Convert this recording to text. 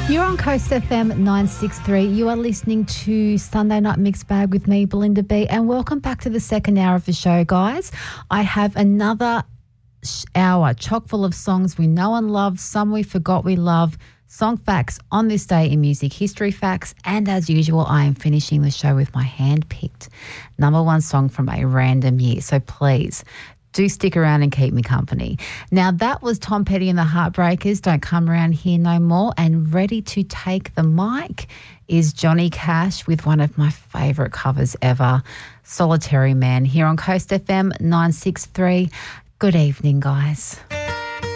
You're on Coast FM 963. You are listening to Sunday Night Mixed Bag with me, Belinda B. And welcome back to the second hour of the show, guys. I have another hour chock full of songs we know and love, some we forgot we love, song facts on this day in music history facts, and as usual, I am finishing the show with my hand-picked number one song from a random year. So please do stick around and keep me company. Now, that was Tom Petty and the Heartbreakers, Don't Come Around Here No More, and ready to take the mic is Johnny Cash with one of my favourite covers ever, Solitary Man, here on Coast FM 963. Good evening, guys.